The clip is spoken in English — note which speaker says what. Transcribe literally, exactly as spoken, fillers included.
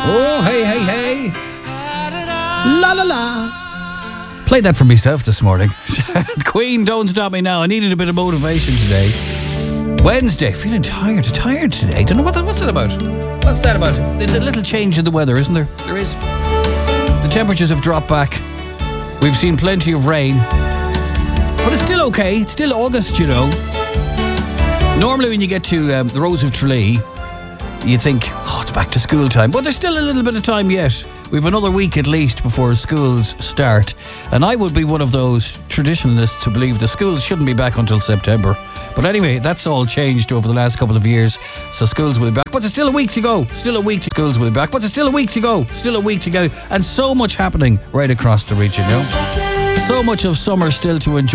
Speaker 1: Oh, hey, hey, hey. La, la, la. Played that for myself this morning. Queen, Don't Stop Me Now. I needed a bit of motivation today. Wednesday, feeling tired, tired today. Don't know what that, what's that about. What's that about? There's a little change in the weather, isn't there? There is. The temperatures have dropped back. We've seen plenty of rain. But it's still okay. It's still August, you know. Normally when you get to um, the Rose of Tralee, you think, oh, it's back to school time. But there's still a little bit of time yet. We've another week at least before schools start. And I would be one of those traditionalists who believe the schools shouldn't be back until September. But anyway, that's all changed over the last couple of years. So schools will be back. But there's still a week to go. Still a week to schools will be back. But there's still a week to go. Still a week to go. And so much happening right across the region, you know? So much of summer still to enjoy.